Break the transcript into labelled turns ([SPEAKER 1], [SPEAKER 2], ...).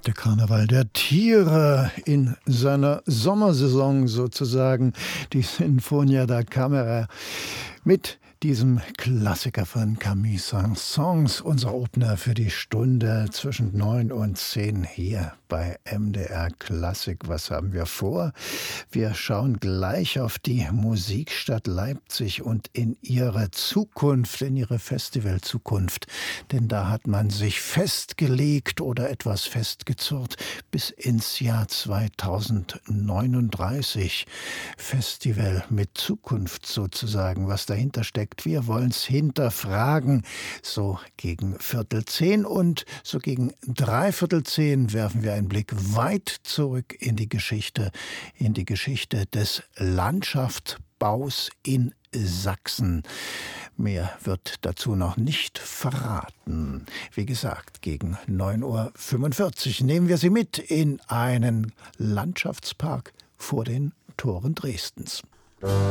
[SPEAKER 1] Der Karneval der Tiere in seiner Sommersaison sozusagen, die Sinfonia da Camera mit diesem Klassiker von Camille Saint-Saëns, unser Opener für die Stunde zwischen 9 und 10 hier bei MDR Klassik. Was haben wir vor? Wir schauen gleich auf die Musikstadt Leipzig und in ihre Zukunft, in ihre Festivalzukunft. Denn da hat man sich festgelegt oder etwas festgezurrt bis ins Jahr 2039. Festival mit Zukunft sozusagen, was dahinter steckt. Wir wollen es hinterfragen. So gegen 9:45 und so gegen 9:45 werfen wir einen Blick weit zurück in die Geschichte des Landschaftsbaus in Sachsen. Mehr wird dazu noch nicht verraten. Wie gesagt, gegen 9:45 nehmen wir Sie mit in einen Landschaftspark vor den Toren Dresdens.